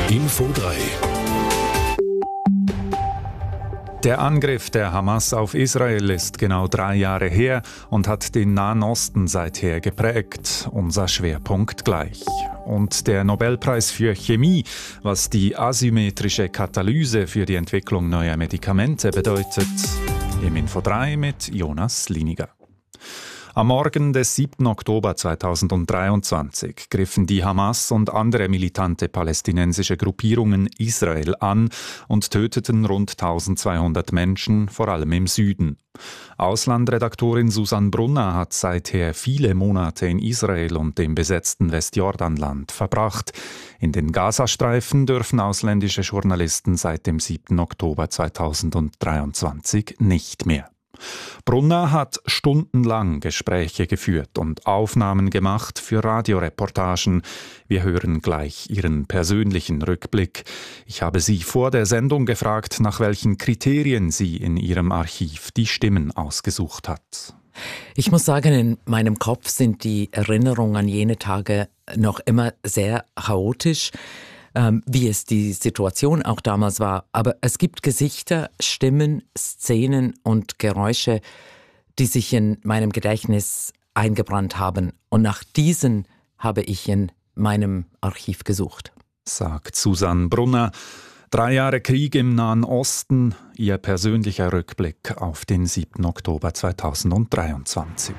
Info 3. Der Angriff der Hamas auf Israel ist genau 3 Jahre her und hat den Nahen Osten seither geprägt. Unser Schwerpunkt gleich. Und der Nobelpreis für Chemie, was die asymmetrische Katalyse für die Entwicklung neuer Medikamente bedeutet. Im Info 3 mit Jonas Liniger. Am Morgen des 7. Oktober 2023 griffen die Hamas und andere militante palästinensische Gruppierungen Israel an und töteten rund 1200 Menschen, vor allem im Süden. Auslandredaktorin Susanne Brunner hat seither viele Monate in Israel und dem besetzten Westjordanland verbracht. In den Gazastreifen dürfen ausländische Journalisten seit dem 7. Oktober 2023 nicht mehr. Brunner hat stundenlang Gespräche geführt und Aufnahmen gemacht für Radioreportagen. Wir hören gleich ihren persönlichen Rückblick. Ich habe sie vor der Sendung gefragt, nach welchen Kriterien sie in ihrem Archiv die Stimmen ausgesucht hat. Ich muss sagen, in meinem Kopf sind die Erinnerungen an jene Tage noch immer sehr chaotisch, wie es die Situation auch damals war. Aber es gibt Gesichter, Stimmen, Szenen und Geräusche, die sich in meinem Gedächtnis eingebrannt haben. Und nach diesen habe ich in meinem Archiv gesucht. Sagt Susanne Brunner. 3 Jahre Krieg im Nahen Osten, ihr persönlicher Rückblick auf den 7. Oktober 2023.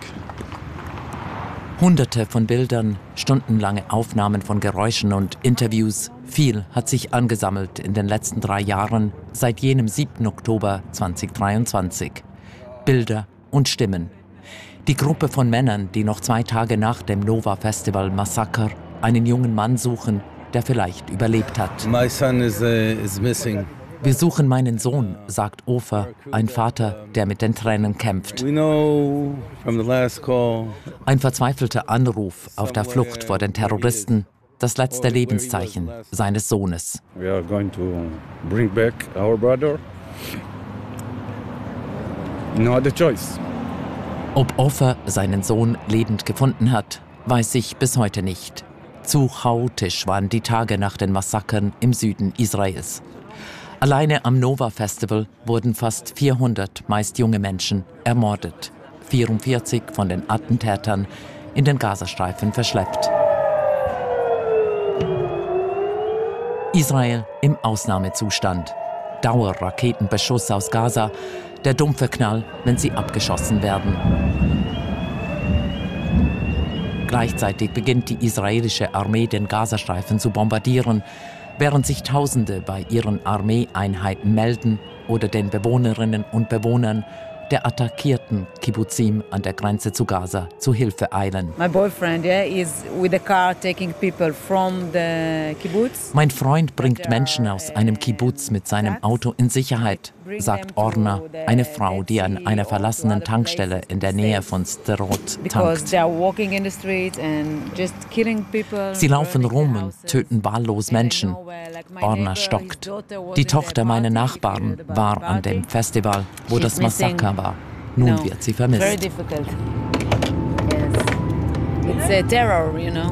Hunderte von Bildern, stundenlange Aufnahmen von Geräuschen und Interviews. Viel hat sich angesammelt in den letzten 3 Jahren, seit jenem 7. Oktober 2023. Bilder und Stimmen. Die Gruppe von Männern, die noch 2 Tage nach dem Nova-Festival-Massaker einen jungen Mann suchen, der vielleicht überlebt hat. My son is missing. Wir suchen meinen Sohn, sagt Ofer, ein Vater, der mit den Tränen kämpft. Ein verzweifelter Anruf auf der Flucht vor den Terroristen, das letzte Lebenszeichen seines Sohnes. We are going to bring back our brother. No other choice. Ob Ofer seinen Sohn lebend gefunden hat, weiß ich bis heute nicht. Zu chaotisch waren die Tage nach den Massakern im Süden Israels. Alleine am Nova-Festival wurden fast 400, meist junge Menschen, ermordet. 44 von den Attentätern in den Gazastreifen verschleppt. Israel im Ausnahmezustand. Dauerraketenbeschuss aus Gaza, der dumpfe Knall, wenn sie abgeschossen werden. Gleichzeitig beginnt die israelische Armee den Gazastreifen zu bombardieren, während sich Tausende bei ihren Armeeeinheiten melden oder den Bewohnerinnen und Bewohnern der attackierten Kibbuzim an der Grenze zu Gaza zu Hilfe eilen. My boyfriend is with a car taking people from the kibbutz. Mein Freund bringt Menschen aus einem Kibbutz mit seinem Auto in Sicherheit, sagt Orna, eine Frau, die an einer verlassenen Tankstelle in der Nähe von Sderot tankt. Sie laufen rum und töten wahllos Menschen. Orna stockt. Die Tochter meiner Nachbarn war an dem Festival, wo das Massaker war. Nun wird sie vermisst. Very difficult. Yes. It's a terror, you know.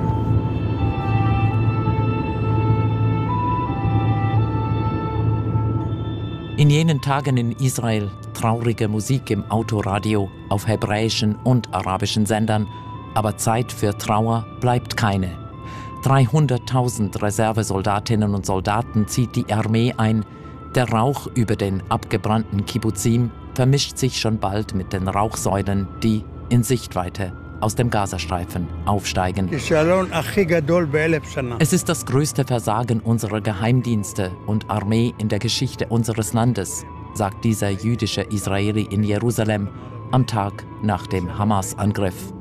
In jenen Tagen in Israel traurige Musik im Autoradio auf hebräischen und arabischen Sendern, aber Zeit für Trauer bleibt keine. 300.000 Reservesoldatinnen und Soldaten zieht die Armee ein. Der Rauch über den abgebrannten Kibbuzim vermischt sich schon bald mit den Rauchsäulen, die in Sichtweite aus dem Gazastreifen aufsteigen. Es ist das größte Versagen unserer Geheimdienste und Armee in der Geschichte unseres Landes, sagt dieser jüdische Israeli in Jerusalem am Tag nach dem Hamas-Angriff.